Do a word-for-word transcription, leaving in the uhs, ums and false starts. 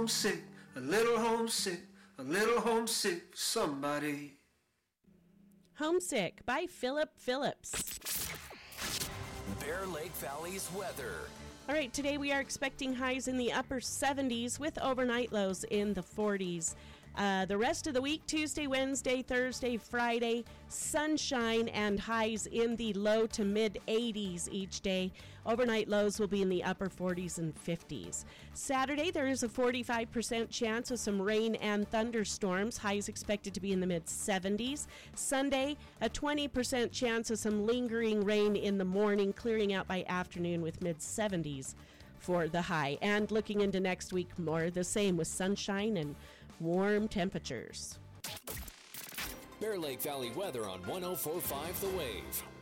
homesick, a little homesick, a little homesick for somebody. Homesick by Philip Phillips. Bear Lake Valley's weather. All right, today we are expecting highs in the upper seventies with overnight lows in the forties. Uh, the rest of the week, Tuesday, Wednesday, Thursday, Friday, sunshine and highs in the low to mid eighties each day. Overnight lows will be in the upper forties and fifties. Saturday, there is a forty-five percent chance of some rain and thunderstorms. Highs expected to be in the mid seventies. Sunday, a twenty percent chance of some lingering rain in the morning, clearing out by afternoon with mid seventies for the high. And looking into next week, more the same with sunshine and warm temperatures. Bear Lake Valley weather on one oh four point five The Wave.